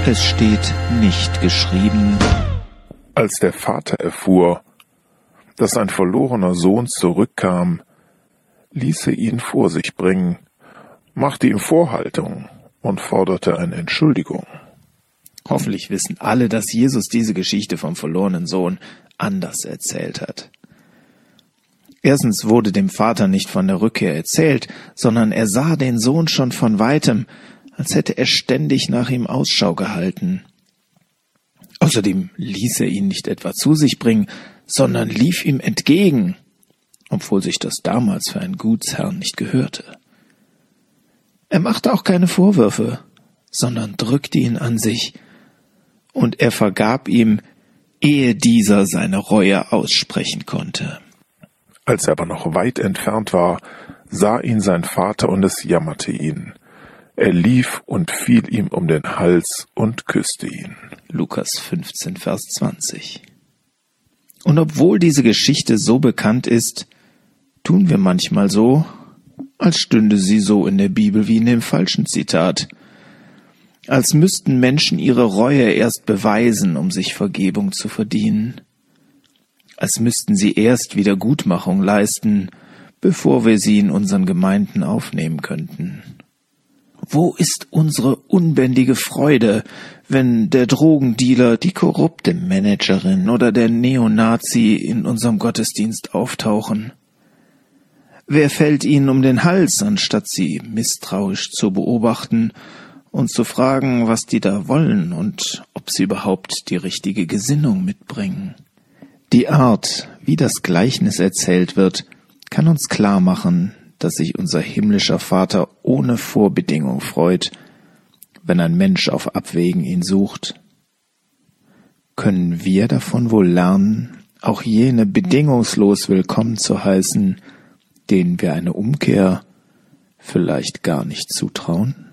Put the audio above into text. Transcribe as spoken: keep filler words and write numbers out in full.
Es steht nicht geschrieben. Als der Vater erfuhr, dass ein verlorener Sohn zurückkam, ließ er ihn vor sich bringen, machte ihm Vorhaltung und forderte eine Entschuldigung. Hoffentlich wissen alle, dass Jesus diese Geschichte vom verlorenen Sohn anders erzählt hat. Erstens wurde dem Vater nicht von der Rückkehr erzählt, sondern er sah den Sohn schon von weitem, als hätte er ständig nach ihm Ausschau gehalten. Außerdem ließ er ihn nicht etwa zu sich bringen, sondern lief ihm entgegen, obwohl sich das damals für einen Gutsherrn nicht gehörte. Er machte auch keine Vorwürfe, sondern drückte ihn an sich, und er vergab ihm, ehe dieser seine Reue aussprechen konnte. Als er aber noch weit entfernt war, sah ihn sein Vater, und es jammerte ihn. Er lief und fiel ihm um den Hals und küsste ihn. Lukas fünfzehn, Vers zwanzig. Und obwohl diese Geschichte so bekannt ist, tun wir manchmal so, als stünde sie so in der Bibel wie in dem falschen Zitat. Als müssten Menschen ihre Reue erst beweisen, um sich Vergebung zu verdienen. Als müssten sie erst Wiedergutmachung leisten, bevor wir sie in unseren Gemeinden aufnehmen könnten. Wo ist unsere unbändige Freude, wenn der Drogendealer, die korrupte Managerin oder der Neonazi in unserem Gottesdienst auftauchen? Wer fällt ihnen um den Hals, anstatt sie misstrauisch zu beobachten und zu fragen, was die da wollen und ob sie überhaupt die richtige Gesinnung mitbringen? Die Art, wie das Gleichnis erzählt wird, kann uns klar machen, dass sich unser himmlischer Vater ohne Vorbedingung freut, wenn ein Mensch auf Abwägen ihn sucht. Können wir davon wohl lernen, auch jene bedingungslos willkommen zu heißen, denen wir eine Umkehr vielleicht gar nicht zutrauen?